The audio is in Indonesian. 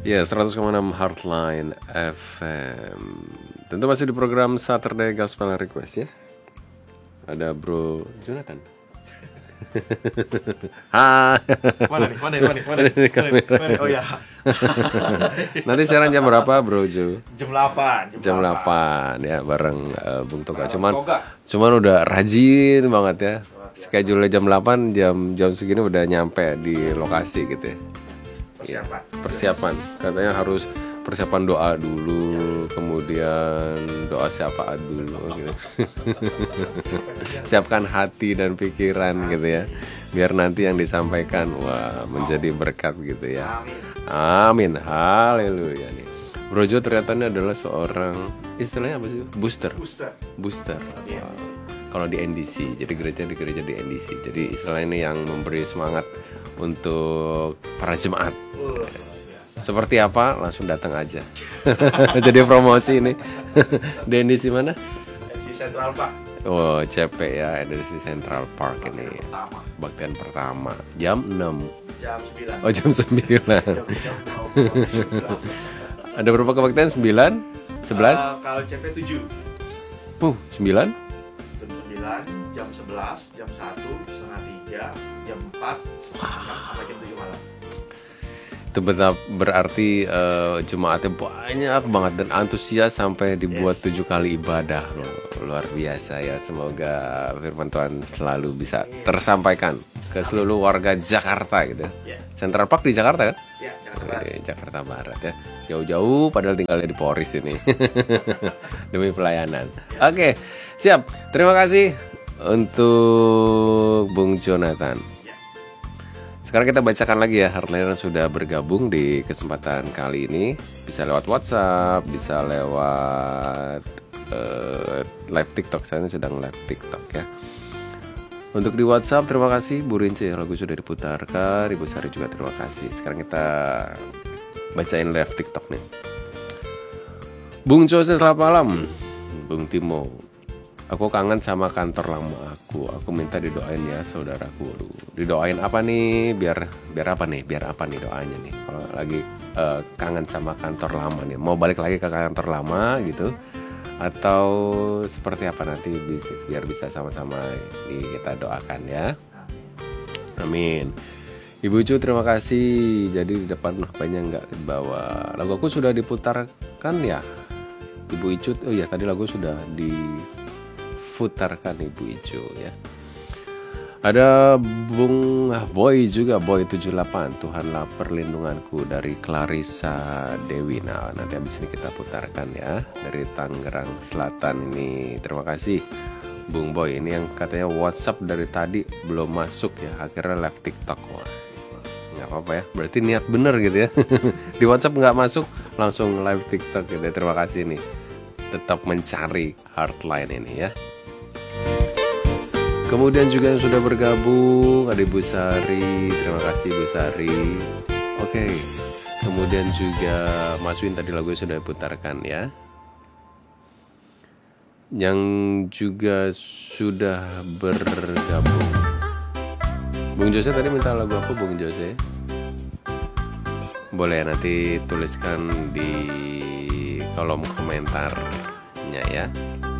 Ya, 100,6 Heartline FM. Tentu masih di program Saturday Gospel Request ya. Ada Bro Jonathan. Hai. Mana nih? Oh ya. Nanti siaran jam berapa, Bro Jo? Jam 8. Jam 8 ya, bareng Bung Toga. Cuman udah rajin banget ya. Schedule jam 8, jam segini udah nyampe di lokasi gitu ya. Persiapan. Katanya harus persiapan doa dulu, kemudian doa syafaat dulu gitu. Siapkan hati dan pikiran gitu ya, biar nanti yang disampaikan menjadi berkat gitu ya. Amin, haleluya nih. Bro Jo ternyata ini adalah seorang, istilahnya apa sih? Booster. Kalau di NDC, jadi gereja di NDC. Jadi istilah ini yang memberi semangat untuk para jemaat. Seperti apa? Langsung datang aja. Jadi promosi ini. Di NDC mana? Di Central Park. Oh, CP ya, NDC Central Park ini. Baktian pertama. Jam 6. Jam 9. Oh, jam 9. Ada berapa kebaktian? 9? 11? Kalau CP 7. 9? Jam 11, jam 1, setengah 3, jam 4, sampai jam 7 malam. Itu berarti jemaatnya banyak banget dan antusias sampai dibuat 7 kali ibadah loh. Luar biasa ya. Semoga firman Tuhan selalu bisa tersampaikan ke seluruh warga Jakarta gitu. Central Park di Jakarta kan? Ya, Jakarta. Jakarta Barat ya. Jauh-jauh padahal tinggalnya di Poris ini. Demi pelayanan. Oke, siap. Terima kasih untuk Bung Jonathan. Sekarang kita bacakan lagi ya, Heartliner sudah bergabung di kesempatan kali ini. Bisa lewat WhatsApp, bisa lewat live TikTok. Saya sedang live TikTok ya. Untuk di WhatsApp, terima kasih Bu Rinci, lagu sudah diputarkan. Ibu Sari juga terima kasih. Sekarang kita bacain live TikTok nih. Bung Jose, selamat malam. Bung Timo, aku kangen sama kantor lama aku. Aku minta didoain ya saudaraku. Aduh, didoain apa nih? Biar apa nih? Biar apa nih doanya nih? Kalau lagi kangen sama kantor lama nih, mau balik lagi ke kantor lama gitu, atau seperti apa nanti biar bisa sama-sama kita doakan ya. Amin. Ibu Cu, terima kasih. Jadi di depan banyak nggak dibawa. Lagu aku sudah diputarkan ya, Ibu Icu. Oh iya, tadi lagu sudah diputarkan Ibu Icu ya. Ada Bung Boy juga, Boy 78, Tuhanlah perlindunganku, dari Clarissa Dewi. Nah, nanti habis ini kita putarkan ya, dari Tangerang Selatan ini. Terima kasih Bung Boy. Ini yang katanya WhatsApp dari tadi belum masuk ya, akhirnya live TikTok. Wah, nggak apa-apa ya, berarti niat bener gitu ya. Di WhatsApp nggak masuk, langsung live TikTok gitu. Terima kasih nih, tetap mencari Heartline ini ya. Kemudian juga yang sudah bergabung ada Ibu Sari, terima kasih Ibu Sari. Oke, kemudian juga Mas Win, tadi lagu sudah diputarkan ya. Yang juga sudah bergabung, Bung Jose tadi minta lagu apa Bung Jose? Boleh nanti tuliskan di kolom komentarnya ya.